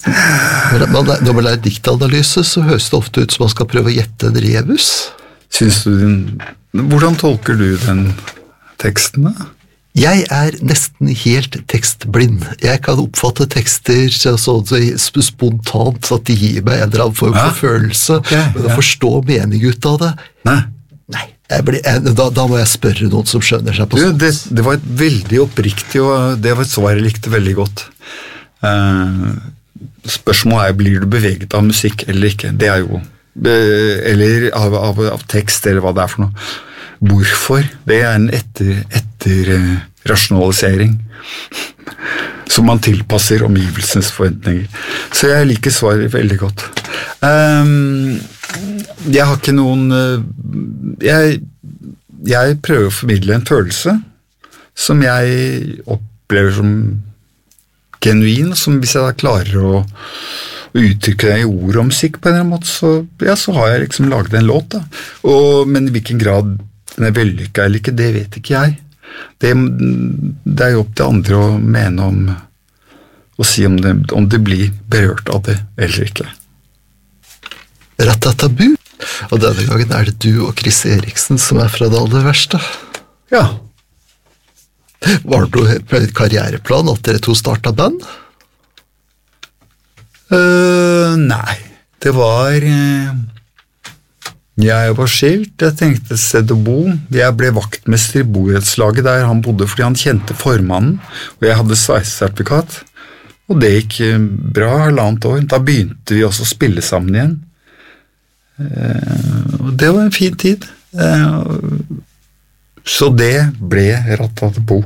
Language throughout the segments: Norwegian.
Når man lærer diktanalyse, så høres det ofte ut som man skal prøve å gjette en rebus. Hvordan tolker du den teksten da? Jeg nesten helt tekstblind. Jeg kan oppfatte tekster så spontant at de gir meg en eller annen form for følelse, men å forstå mening ut av det. Nei. Da må jeg spørre noen som skjønner seg på sånt. Det var et veldig oppriktig, og det var et svar jeg likte veldig godt. Spørsmålet blir du beveget av musikk eller ikke? Det jo, eller av tekst, eller hva det for noe. Hvorfor? Det en etter rasjonalisering som man tilpasser omgivelsens forventninger. Så jeg liker svaret veldig godt. Jeg har ikke noen jeg prøver å formidle en følelse som jeg opplever som genuin, som hvis jeg da klarer å uttrykke det i ord og musikk på en eller annen måte, så har jeg liksom laget en låt da. Men i hvilken grad den vellykket eller ikke, det vet ikke jeg. Det jo opp til andre å mene om å si om det blir berørt av det eller ikke. Ratatabu. Og denne gangen det du og Chris Eriksen som fra det aller verste. Ja. Var det en karriereplan at dere to startet band? Nei. Det var... Jeg var skilt, jeg tenkte et sted å bo. Jeg ble vaktmester i borettslaget der han bodde fordi han kjente formannen, og jeg hadde sveisesertifikat. Og det gikk bra, 1,5 år. Da begynte vi også å spille sammen igjen. Og det var en fin tid. Så det ble Ratatabu.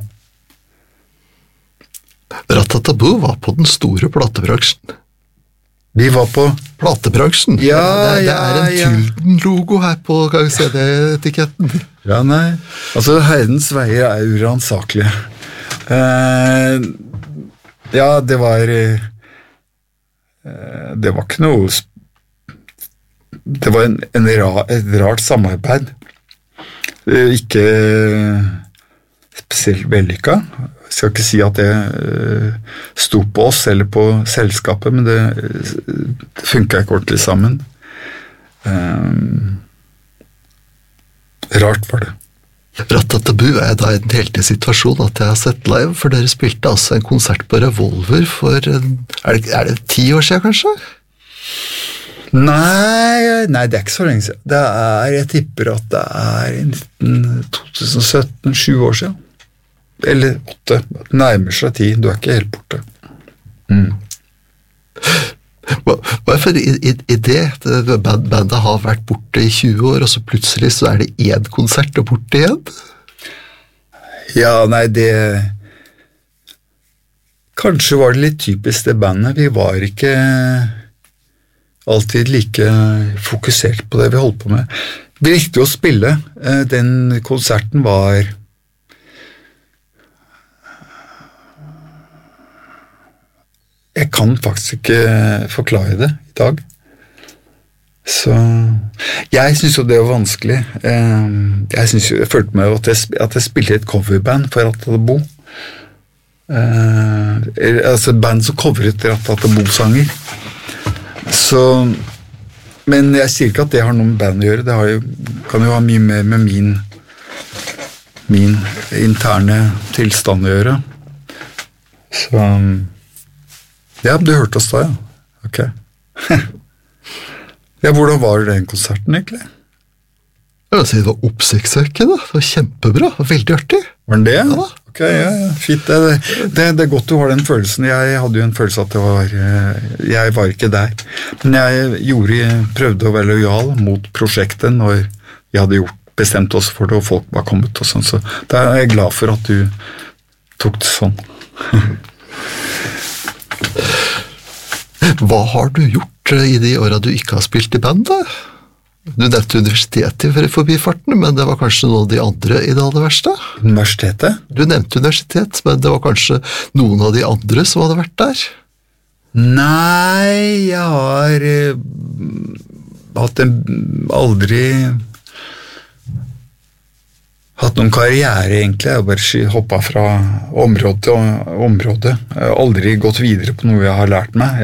Ratatabu var på den store platebransjen. Vi var på platebransjen. Ja, det en Tylden-logo her på CD-etiketten. Ja, nei. Altså, Heidens veier uransakelige. Ja, det var ikke noe det var et rart samarbeid. Ikke spesielt vellykket. Jeg skal ikke si at det stod på oss eller på selskapet, men det funket ikke ordentlig sammen. Rart var det. Ratatabu da i den heldige situasjon at jeg har sett live, for dere spilte altså en konsert på Revolver for, er det 10 år siden kanskje? Nei, det ikke så lenge siden. Jeg tipper at det i 2017, 7 år siden. Eller 8, nærmer seg 10, du ikke helt borte. Hva for idé? Bandet har vært borte i 20 år, og så plutselig så det 1 konsert og borte igjen? Ja, nei, kanskje var det litt typisk det bandet. Vi var ikke alltid like fokusert på det vi holdt på med. Vi likte å spille. Den konserten var... Jeg kan faktisk ikke forklare det i dag. Så jeg synes jo det var vanskelig. Jeg følte meg at jeg spilte et coverband for Ratatabu. Altså et band som coveret Ratatabu-sanger. Så, men jeg sier ikke at det har noe med band å gjøre. Det kan jo ha mye mer med min interne tilstand å gjøre. Så... Ja, du hørte oss da, ja. Ok. Ja, hvordan var den konserten egentlig? Jeg vil si det var oppsiktsvekkende, det var kjempebra, veldig artig. Var den det? Ja. Ok, ja, fint. Det godt du har den følelsen. Jeg hadde jo en følelse at jeg var ikke der. Men jeg prøvde å være lojal mot prosjektet når jeg hadde bestemt oss for det, og folk var kommet og sånn, så da jeg glad for at du tok det sånn. Hva har du gjort i de årene du ikke har spilt i band da? Du nevnte universitetet i forbifarten, men det var kanskje noen av de andre i det aller verste? Universitetet? Du nevnte universitet, men det var kanskje noen av de andre som hadde vært der? Nei, jeg har aldri hatt noen karriere egentlig. Jeg har bare hoppet fra område til område. Jeg har aldri gått videre på noe jeg har lært meg.